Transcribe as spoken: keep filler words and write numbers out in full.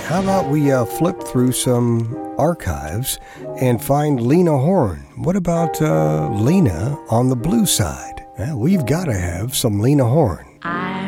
How about we uh, flip through some archives and find Lena Horne? What about uh, Lena on the blue side? Well, we've got to have some Lena Horne. I